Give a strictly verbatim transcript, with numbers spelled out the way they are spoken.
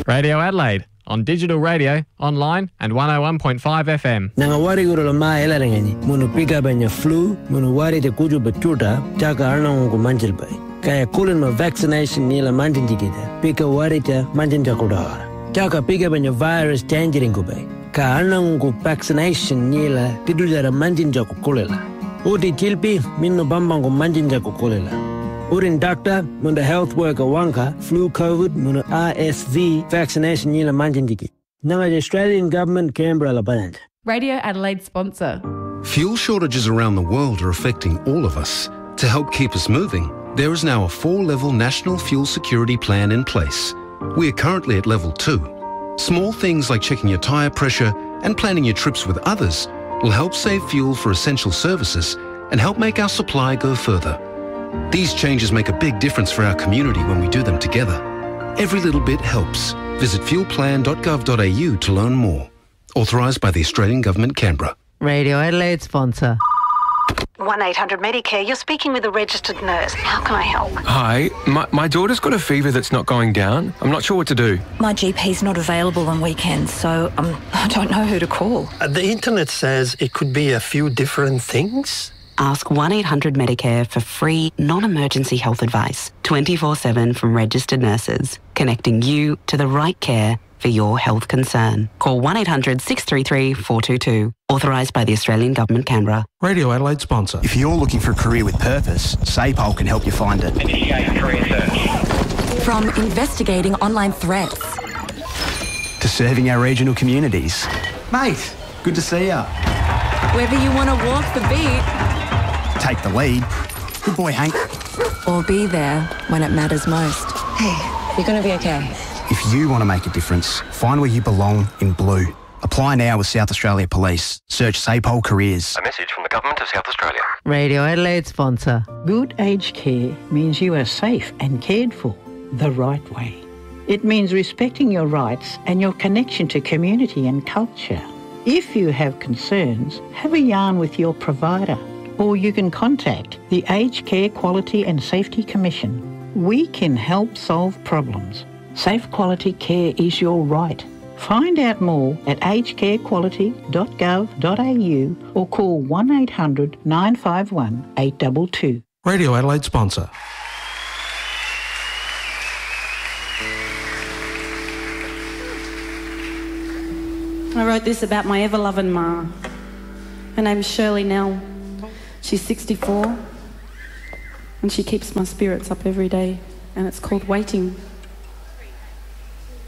Radio Adelaide, on digital radio, online and one oh one point five F M. Nanga wari guru ma elarangani. Munu pika banya flu, munu wari te kuju betuta, chaka arna ungu manjil bai. Kaya kulin ma vaccination nila manjin jikita. Pika wari te manjin jakudawara. Chaka pika banya virus tangiring bai. Ka arna ungu vaccination nila tidujara manjin jakukulela. Uti chilpi minno bambangu manjin jakukulela. Urin doctor, munda health worker wanka, flu COVID, munda R S V vaccination nila manjin jiki. Nanga the Australian government Canberra band. Radio Adelaide sponsor. Fuel shortages around the world are affecting all of us. To help keep us moving, there is now a four-level national fuel security plan in place. We are currently at level two. Small things like checking your tyre pressure and planning your trips with others will help save fuel for essential services and help make our supply go further. These changes make a big difference for our community when we do them together. Every little bit helps. Visit fuel plan dot gov dot a u to learn more. Authorised by the Australian Government, Canberra. Radio Adelaide sponsor. one eight hundred Medicare, you're speaking with a registered nurse. How can I help? Hi, my, my daughter's got a fever that's not going down. I'm not sure what to do. My G P's not available on weekends, so um, I don't know who to call. Uh, the internet says it could be a few different things. Ask one eight hundred Medicare for free, non-emergency health advice, twenty-four seven from registered nurses, connecting you to the right care for your health concern. Call one eight hundred six three three four two two. Authorised by the Australian Government, Canberra. Radio Adelaide sponsor. If you're looking for a career with purpose, SAPOL can help you find it. Initiate career search. From investigating online threats to serving our regional communities. Mate, good to see ya. Whether you want to walk the beat, take the lead. Good boy, Hank. or be there when it matters most. Hey, you're going to be okay. If you want to make a difference, find where you belong in blue. Apply now with South Australia Police. Search SAPOL Careers. A message from the Government of South Australia. Radio Adelaide sponsor. Good aged care means you are safe and cared for the right way. It means respecting your rights and your connection to community and culture. If you have concerns, have a yarn with your provider, or you can contact the Aged Care Quality and Safety Commission. We can help solve problems. Safe quality care is your right. Find out more at aged care quality dot gov dot a u or call one eight hundred nine five one eight two two. Radio Adelaide sponsor. I wrote this about my ever-loving ma. Her name's Shirley Nell. She's sixty-four and she keeps my spirits up every day, and it's called Waiting.